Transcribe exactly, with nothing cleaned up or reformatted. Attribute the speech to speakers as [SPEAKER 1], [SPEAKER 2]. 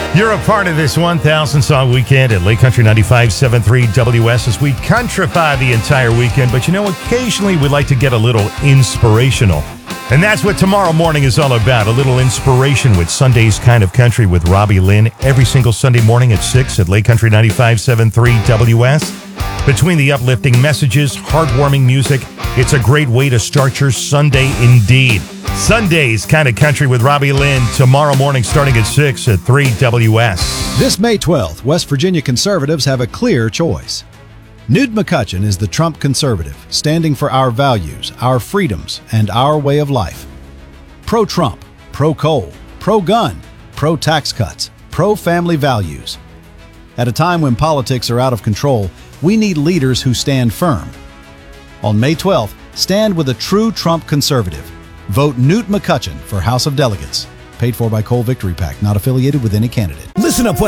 [SPEAKER 1] You're a part of this one thousand song weekend at Lake Country ninety-five point seven three W S as we countrify the entire weekend. But you know, occasionally we like to get a little inspirational. And that's what tomorrow morning is all about. A little inspiration with Sunday's Kind of Country with Robbie Lynn every single Sunday morning at six at Lake Country ninety-five point seven three W S. Between the uplifting messages, heartwarming music, it's a great way to start your Sunday indeed. Sunday's Kind of Country with Robbie Lynn tomorrow morning starting at six at three W S.
[SPEAKER 2] This May twelfth, West Virginia conservatives have a clear choice. Newt McCutcheon is the Trump conservative, standing for our values, our freedoms, and our way of life. Pro-Trump, pro-coal, pro-gun, pro-tax cuts, pro-family values. At a time when politics are out of control, we need leaders who stand firm. On May twelfth, stand with a true Trump conservative. Vote Newt McCutcheon for House of Delegates. Paid for by Coal Victory PAC, not affiliated with any candidate.
[SPEAKER 3] Listen up, West